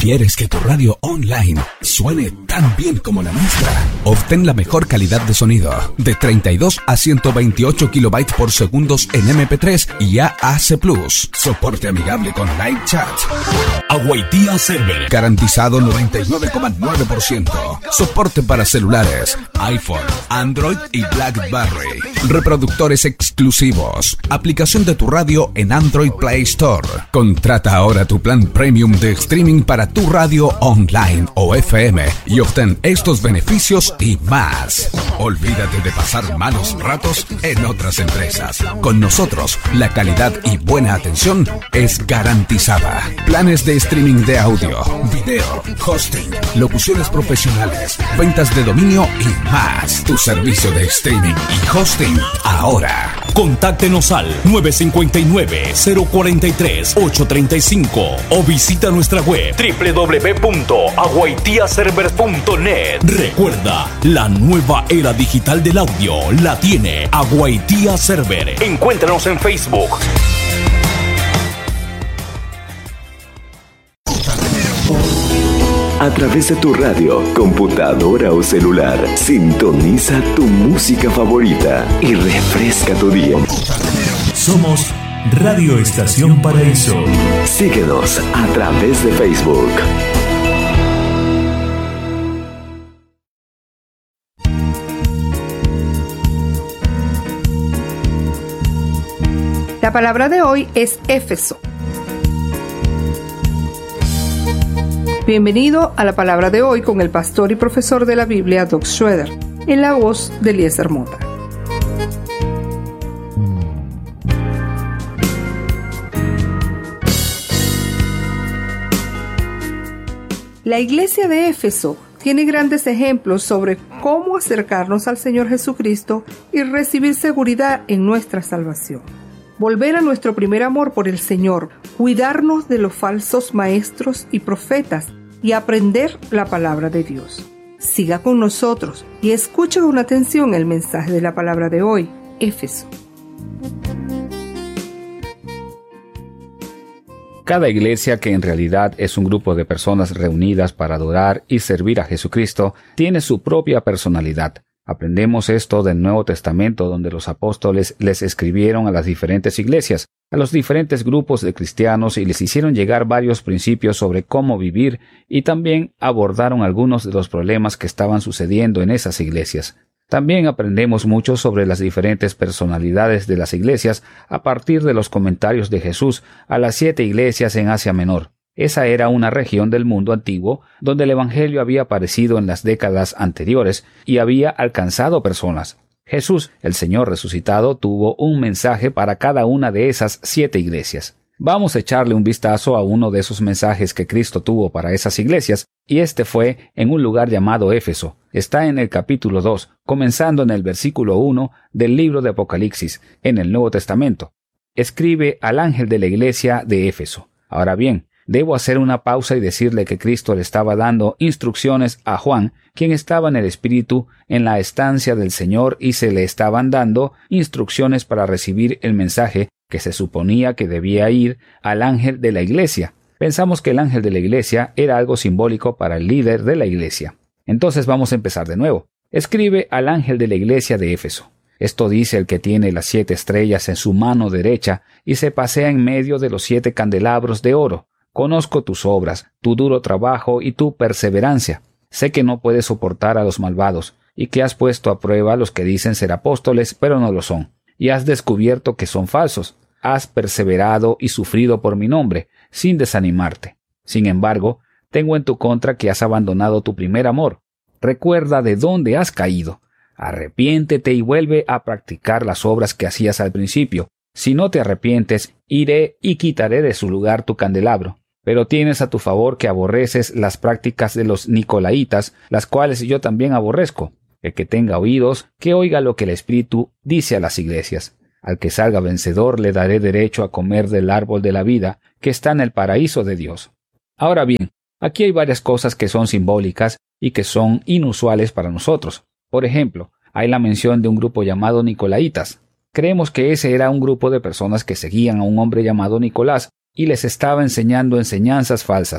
¿Quieres que tu radio online suene tan bien como la nuestra? Obtén la mejor calidad de sonido, de 32 a 128 kilobytes por segundos en MP3 y AAC+. Soporte amigable con live chat. Aguaitía Server. Garantizado 99,9%. Soporte para celulares, iPhone, Android y BlackBerry. Reproductores exclusivos. Aplicación de tu radio en Android Play Store. Contrata ahora tu plan premium de streaming para tu radio online o FM y obtén estos beneficios y más. Olvídate de pasar malos ratos en otras empresas. Con nosotros, la calidad y buena atención es garantizada. Planes de streaming de audio, video, hosting, locuciones profesionales, ventas de dominio y más. Tu servicio de streaming y hosting ahora. Contáctenos al 959-043-835 o visita nuestra web www.aguaitiaserver.net. Recuerda, la nueva era digital del audio la tiene Aguaitía Server. Encuéntranos en Facebook. A través de tu radio, computadora o celular, sintoniza tu música favorita y refresca tu día. Somos Radio Estación Paraíso. Síguenos a través de Facebook. La palabra de hoy es Éfeso. Bienvenido a la palabra de hoy con el pastor y profesor de la Biblia, Doug Schroeder, en la voz de Eliezer Mota. La iglesia de Éfeso tiene grandes ejemplos sobre cómo acercarnos al Señor Jesucristo y recibir seguridad en nuestra salvación. Volver a nuestro primer amor por el Señor, cuidarnos de los falsos maestros y profetas y aprender la palabra de Dios. Siga con nosotros y escuche con atención el mensaje de la palabra de hoy, Éfeso. Cada iglesia, que en realidad es un grupo de personas reunidas para adorar y servir a Jesucristo, tiene su propia personalidad. Aprendemos esto del Nuevo Testamento, donde los apóstoles les escribieron a las diferentes iglesias, a los diferentes grupos de cristianos, y les hicieron llegar varios principios sobre cómo vivir, y también abordaron algunos de los problemas que estaban sucediendo en esas iglesias. También aprendemos mucho sobre las diferentes personalidades de las iglesias a partir de los comentarios de Jesús a las 7 iglesias en Asia Menor. Esa era una región del mundo antiguo donde el Evangelio había aparecido en las décadas anteriores y había alcanzado personas. Jesús, el Señor resucitado, tuvo un mensaje para cada una de esas 7 iglesias. Vamos a echarle un vistazo a uno de esos mensajes que Cristo tuvo para esas iglesias, y este fue en un lugar llamado Éfeso. Está en el capítulo 2, comenzando en el versículo 1 del libro de Apocalipsis, en el Nuevo Testamento. Escribe al ángel de la iglesia de Éfeso. Ahora bien, debo hacer una pausa y decirle que Cristo le estaba dando instrucciones a Juan, quien estaba en el Espíritu en la estancia del Señor, y se le estaban dando instrucciones para recibir el mensaje que se suponía que debía ir al ángel de la iglesia. Pensamos que el ángel de la iglesia era algo simbólico para el líder de la iglesia. Entonces vamos a empezar de nuevo. Escribe al ángel de la iglesia de Éfeso. Esto dice el que tiene las 7 estrellas en su mano derecha y se pasea en medio de los 7 candelabros de oro. Conozco tus obras, tu duro trabajo y tu perseverancia. Sé que no puedes soportar a los malvados, y que has puesto a prueba a los que dicen ser apóstoles, pero no lo son, y has descubierto que son falsos. Has perseverado y sufrido por mi nombre, sin desanimarte. Sin embargo, tengo en tu contra que has abandonado tu primer amor. Recuerda de dónde has caído. Arrepiéntete y vuelve a practicar las obras que hacías al principio. Si no te arrepientes, iré y quitaré de su lugar tu candelabro. Pero tienes a tu favor que aborreces las prácticas de los nicolaitas, las cuales yo también aborrezco. El que tenga oídos, que oiga lo que el Espíritu dice a las iglesias. Al que salga vencedor le daré derecho a comer del árbol de la vida, que está en el paraíso de Dios. Ahora bien, aquí hay varias cosas que son simbólicas y que son inusuales para nosotros. Por ejemplo, hay la mención de un grupo llamado nicolaitas. Creemos que ese era un grupo de personas que seguían a un hombre llamado Nicolás y les estaba enseñando enseñanzas falsas.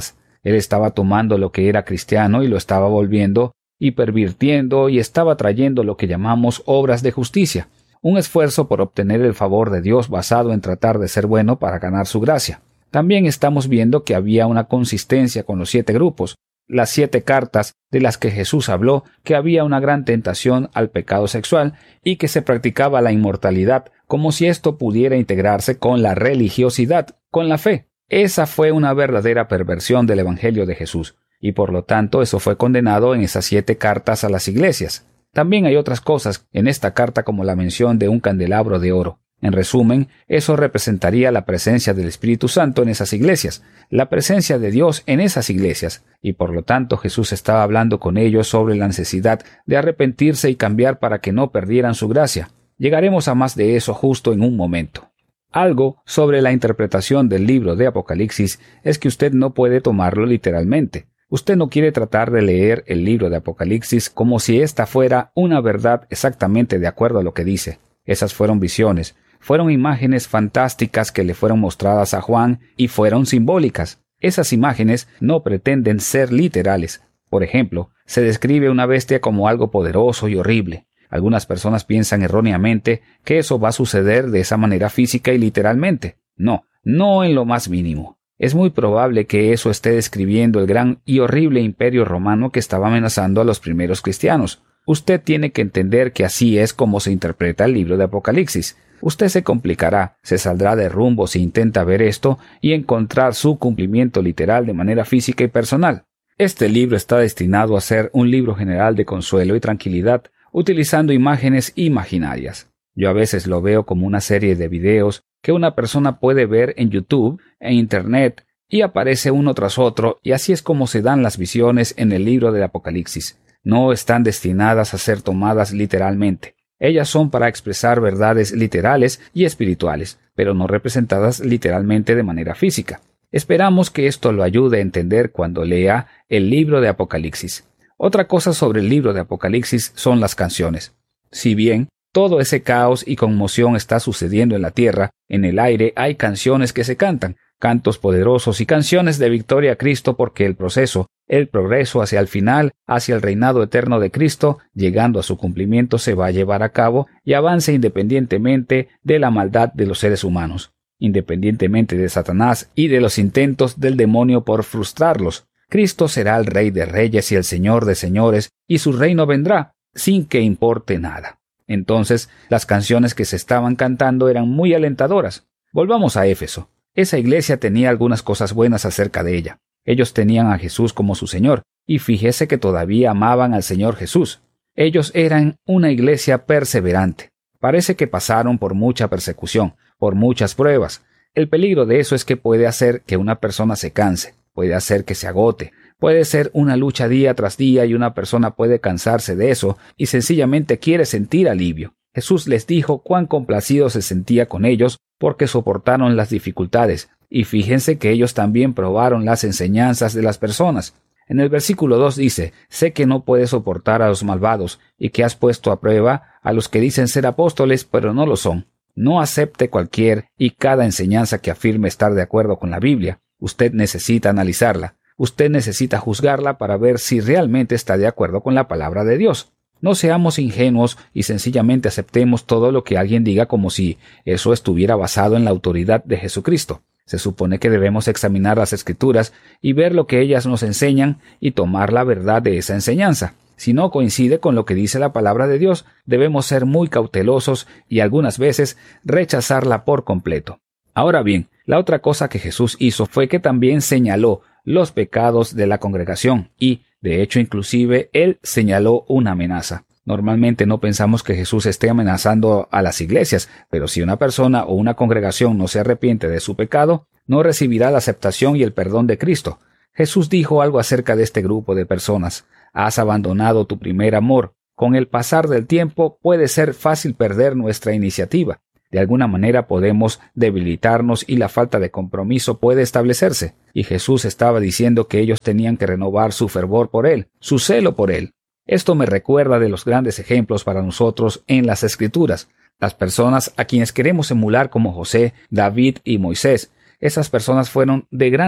Él estaba tomando lo que era cristiano y lo estaba volviendo y pervirtiendo y estaba trayendo lo que llamamos obras de justicia, un esfuerzo por obtener el favor de Dios basado en tratar de ser bueno para ganar su gracia. También estamos viendo que había una consistencia con los 7 grupos, las 7 cartas de las que Jesús habló, que había una gran tentación al pecado sexual y que se practicaba la inmortalidad, como si esto pudiera integrarse con la religiosidad, con la fe. Esa fue una verdadera perversión del Evangelio de Jesús, y por lo tanto eso fue condenado en esas 7 cartas a las iglesias. También hay otras cosas en esta carta como la mención de un candelabro de oro. En resumen, eso representaría la presencia del Espíritu Santo en esas iglesias, la presencia de Dios en esas iglesias, y por lo tanto Jesús estaba hablando con ellos sobre la necesidad de arrepentirse y cambiar para que no perdieran su gracia. Llegaremos a más de eso justo en un momento. Algo sobre la interpretación del libro de Apocalipsis es que usted no puede tomarlo literalmente. Usted no quiere tratar de leer el libro de Apocalipsis como si esta fuera una verdad exactamente de acuerdo a lo que dice. Esas fueron visiones. Fueron imágenes fantásticas que le fueron mostradas a Juan y fueron simbólicas. Esas imágenes no pretenden ser literales. Por ejemplo, se describe una bestia como algo poderoso y horrible. Algunas personas piensan erróneamente que eso va a suceder de esa manera física y literalmente. No, no en lo más mínimo. Es muy probable que eso esté describiendo el gran y horrible imperio romano que estaba amenazando a los primeros cristianos. Usted tiene que entender que así es como se interpreta el libro de Apocalipsis. Usted se complicará, se saldrá de rumbo si intenta ver esto y encontrar su cumplimiento literal de manera física y personal. Este libro está destinado a ser un libro general de consuelo y tranquilidad, utilizando imágenes imaginarias. Yo a veces lo veo como una serie de videos que una persona puede ver en YouTube, en Internet, y aparece uno tras otro, y así es como se dan las visiones en el libro del Apocalipsis. No están destinadas a ser tomadas literalmente. Ellas son para expresar verdades literales y espirituales, pero no representadas literalmente de manera física. Esperamos que esto lo ayude a entender cuando lea el libro de Apocalipsis. Otra cosa sobre el libro de Apocalipsis son las canciones. Si bien todo ese caos y conmoción está sucediendo en la tierra, en el aire hay canciones que se cantan, cantos poderosos y canciones de victoria a Cristo porque el proceso, el progreso hacia el final, hacia el reinado eterno de Cristo, llegando a su cumplimiento se va a llevar a cabo y avance independientemente de la maldad de los seres humanos, independientemente de Satanás y de los intentos del demonio por frustrarlos. Cristo será el Rey de Reyes y el Señor de Señores, y su reino vendrá, sin que importe nada. Entonces, las canciones que se estaban cantando eran muy alentadoras. Volvamos a Éfeso. Esa iglesia tenía algunas cosas buenas acerca de ella. Ellos tenían a Jesús como su Señor, y fíjese que todavía amaban al Señor Jesús. Ellos eran una iglesia perseverante. Parece que pasaron por mucha persecución, por muchas pruebas. El peligro de eso es que puede hacer que una persona se canse, puede hacer que se agote, puede ser una lucha día tras día y una persona puede cansarse de eso y sencillamente quiere sentir alivio. Jesús les dijo cuán complacido se sentía con ellos porque soportaron las dificultades, y fíjense que ellos también probaron las enseñanzas de las personas. En el versículo 2 dice, sé que no puedes soportar a los malvados y que has puesto a prueba a los que dicen ser apóstoles pero no lo son. No acepte cualquier y cada enseñanza que afirme estar de acuerdo con la Biblia. Usted necesita analizarla. Usted necesita juzgarla para ver si realmente está de acuerdo con la palabra de Dios. No seamos ingenuos y sencillamente aceptemos todo lo que alguien diga como si eso estuviera basado en la autoridad de Jesucristo. Se supone que debemos examinar las Escrituras y ver lo que ellas nos enseñan y tomar la verdad de esa enseñanza. Si no coincide con lo que dice la palabra de Dios, debemos ser muy cautelosos y algunas veces rechazarla por completo. Ahora bien, la otra cosa que Jesús hizo fue que también señaló los pecados de la congregación y, de hecho, inclusive, él señaló una amenaza. Normalmente no pensamos que Jesús esté amenazando a las iglesias, pero si una persona o una congregación no se arrepiente de su pecado, no recibirá la aceptación y el perdón de Cristo. Jesús dijo algo acerca de este grupo de personas. Has abandonado tu primer amor. Con el pasar del tiempo puede ser fácil perder nuestra iniciativa. De alguna manera podemos debilitarnos y la falta de compromiso puede establecerse. Y Jesús estaba diciendo que ellos tenían que renovar su fervor por Él, su celo por Él. Esto me recuerda de los grandes ejemplos para nosotros en las Escrituras. Las personas a quienes queremos emular como José, David y Moisés. Esas personas fueron de gran